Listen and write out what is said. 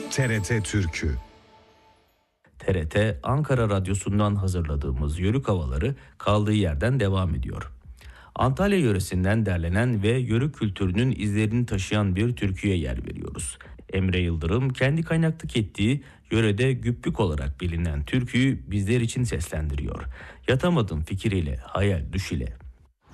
TRT Türkü. TRT Ankara Radyosu'ndan hazırladığımız Yörük Havaları kaldığı yerden devam ediyor. Antalya yöresinden derlenen ve yörük kültürünün izlerini taşıyan bir türküye yer veriyoruz. Emre Yıldırım kendi kaynaklık ettiği yörede güppük olarak bilinen türküyü bizler için seslendiriyor. Yatamadım fikir ile, hayal düş ile.